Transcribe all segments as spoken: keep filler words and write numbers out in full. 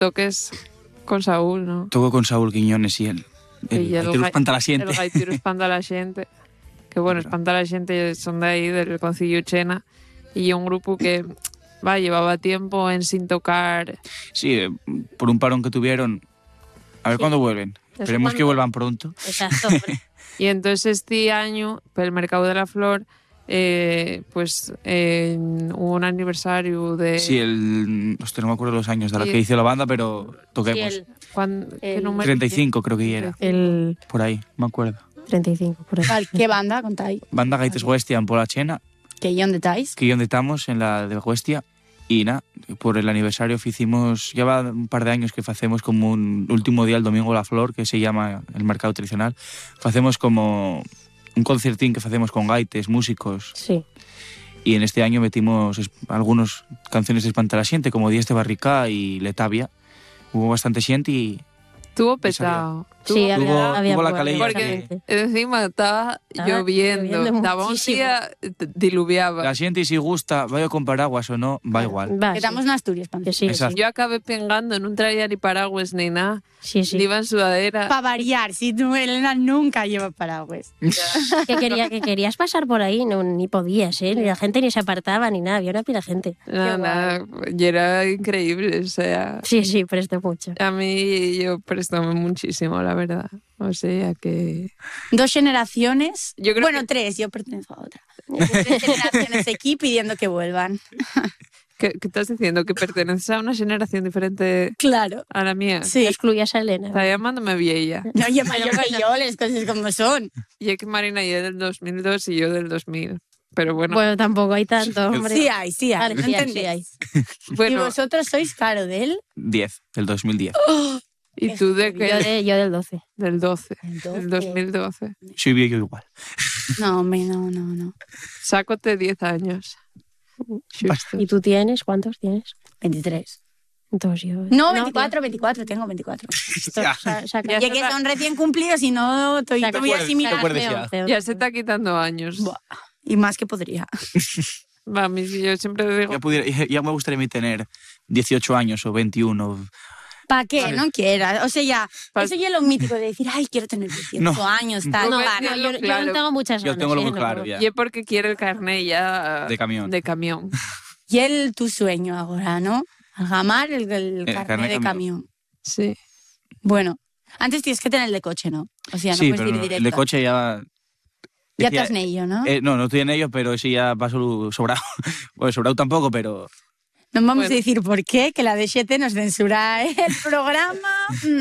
toques con Saúl, ¿no? Toco con Saúl Quiñones y él. El Y el gaitero gai- espanta la xente. El gaitero espanta la xente. Que bueno, espanta la xente son de ahí, del Concilio Chena. Y un grupo que va, llevaba tiempo en sin tocar. Sí, eh, por un parón que tuvieron. A ver Sí. cuándo vuelven. Eso Esperemos que cuando- vuelvan pronto. Exacto, hombre. Y entonces este año, por el Mercado de la Flor, eh, pues eh, hubo un aniversario de... Sí, el. Hostia, no me acuerdo los años de la Sí. que hizo la banda, pero toquemos. Sí, el, ¿cuán- ¿Qué el número? treinta y cinco creo que era. el Por ahí, me acuerdo. treinta y cinco, por ahí. Val, ¿qué banda contáis? Banda Gaites Huestia en Pola Chena, ¿Qué guión detáis? que donde estamos en la de Huestia. Y nada, por el aniversario hicimos, lleva un par de años que hacemos como un último día el Domingo la Flor, que se llama el mercado tradicional. Hacemos como un concertín que hacemos con gaites, músicos. Sí. Y en este año metimos es- algunas canciones de Espanta la Xente, como Días de Barricá y Letavia. Hubo bastante gente y Estuvo Y salió. petado. Sí, Tuvo- había, tuvo- había tuvo la poca calella Porque gente. encima estaba, Estaba lloviendo. lloviendo Daba un muchísimo. día, t- diluviaba. la gente si gusta, vaya con paraguas o no, va igual. Va, Que sí. estamos en Asturias, Pan. Que sí, Exacto. Yo acabé pingando, no traía ni paraguas ni nada. sí, sí. Ni iba en sudadera. Para variar, si tú, Elena, nunca lleva paraguas. Que, quería, que querías pasar por ahí, no, ni podías, ¿eh? Ni la gente ni se apartaba ni nada, había una pila de gente. Nada, nada. Y era increíble, o sea... Sí, sí, presté mucho. A mí yo prestóme muchísimo, la verdad. O sea que... Dos generaciones. Yo creo bueno, que- tres, yo pertenezco a otra. Tres generaciones aquí pidiendo que vuelvan. ¿Qué, qué estás diciendo? ¿Que perteneces a una generación diferente Claro. a la mía? Sí. Excluyas a Elena. Está llamándome vieja. No, yo mayor que yo, las cosas como son. Y es que Marina ya es del dos mil dos y yo del dos mil. Pero bueno, Bueno, tampoco hay tanto, hombre. Sí hay, sí hay. Vale, ¿no sí hay, entendéis? sí hay. Y bueno vosotros sois caro de él. diez, del dos mil diez. ¿y tú de qué? Yo, de, yo del doce. Del doce. El Del dos mil doce. Soy viejo igual. No, hombre, no, no, no. Sácote diez años. Justo. ¿Y tú tienes? ¿Cuántos tienes? veintitrés. Entonces yo... No, veinticuatro, veinticuatro, tengo veinticuatro. ya. Sa- saca- Ya Y es que son recién cumplidos y no estoy saca- muy saca- asimilada. acuerdes saca- ya. once, Ya once. se está quitando años. Buah. Y más que podría. Va, a mí sí, yo siempre digo... Ya, pudiera- ya- ya me gustaría a mí tener dieciocho años o veintiuno. ¿Para qué? Vale. No quieras. O sea, ya, Pa- eso ya es lo mítico de decir, ay, quiero tener dieciocho No. años, tal. No, No, para. no, yo, yo claro. no tengo muchas Yo ganas. tengo lo ¿eh? muy No, claro no. ya. Y es porque quiere el carné ya... De camión. De camión. Y el tu sueño ahora, ¿no? Algamar el, el carnet carnet de camión. camión. Sí. Bueno, antes tienes que tener el de coche, ¿no? O sea, no Sí, puedes pero ir no, directo. el de coche ya... Ya decía- estás en ello, ¿no? Eh, no, no estoy en ello, pero ese ya va solo sobrado. Bueno, sobrado tampoco, pero... No vamos Bueno. a decir por qué, que la D siete nos censura el programa.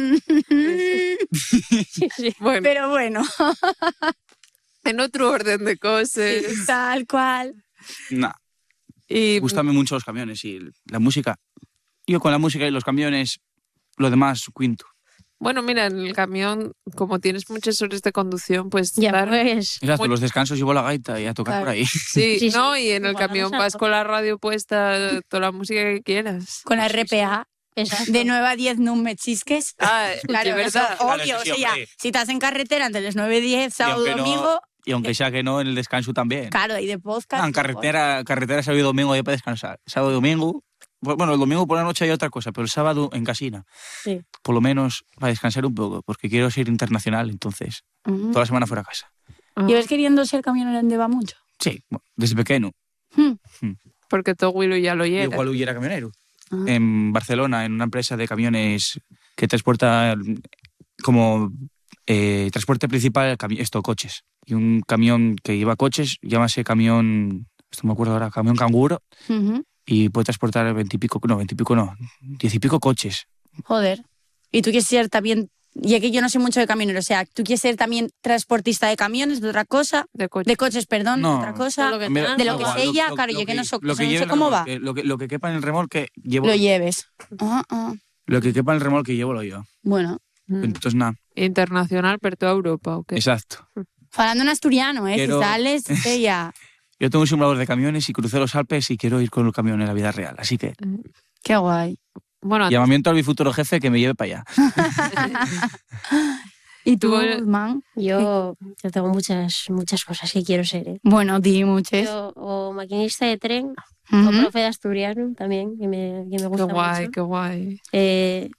Sí, sí. Bueno, Pero bueno, en otro orden de cosas. tal cual. Nah, Y gustan mucho los camiones y la música. Yo con la música y los camiones, lo demás, quinto. bueno, mira, en el camión, como tienes muchas horas de conducción, pues Ya, estar- pues... Exacto, Muy- los descansos llevo la gaita y a tocar Claro. por ahí. Sí, Sí, sí. ¿no? Y en el Igual, camión vamos a- vas con la radio puesta, toda la música que quieras. Con la R P A, Exacto. de nueve a diez no me chisques. Ah, Claro, de verdad. eso, Claro, obvio. eso sí, o sea, hombre. si estás en carretera entre las nueve y diez, Y sábado, aunque no- domingo, Y aunque sea que no, en el descanso también. claro, y de podcast. Ah, en carretera, carretera sábado y domingo ya para descansar. Sábado y domingo... pues, Bueno, el domingo por la noche hay otra cosa, pero el sábado en casina. Sí. Por lo menos para descansar un poco, porque quiero ser internacional, entonces Ujú. toda la semana fuera a casa. Ah, ¿Llevas queriendo ser camionero en Deva mucho? Sí, bueno, desde pequeño. Hmm. porque todo Willow ya lo lleva. Igual hubiera camionero. Ah. En Barcelona, en una empresa de camiones que transporta como eh, transporte principal, cami- esto, coches. Y un camión que lleva coches, llámase camión, esto me acuerdo ahora, camión canguro, Ujú. y puede transportar veintipico, no, veintipico no, diez y pico coches. Joder. ¿Y tú quieres ser también, ya que yo no sé mucho de camioneros, o sea, tú quieres ser también transportista de camiones, de otra cosa, De coche. de coches, perdón, No. de otra cosa, De lo que Mira, sea. de lo da que igual. sea ella, claro, yo que no, so- lo o sea, no lleve sé cómo en el va, remolque, Lo que, lo que quepa en el remolque, llevo. lo lleves. Ah, ah. Lo que quepa en el remolque, llevo lo yo. Bueno, Mm. Entonces, nada, Internacional, pero toda Europa, ¿o qué? exacto. falando en asturiano, ¿eh? Quiero- Si sales, ella. Yo tengo un simulador de camiones y crucé los Alpes y quiero ir con el camión en la vida real. Así que, Qué guay. Bueno, llamamiento a mi futuro jefe que me lleve para allá. ¿Y tú, Tú- man? Yo, yo tengo muchas, muchas cosas que quiero ser. ¿eh? Bueno, di muchas. Yo, o maquinista de tren, Ujú. o profe de asturiano también, que me, que me Qué gusta guay, mucho. qué guay. Eh,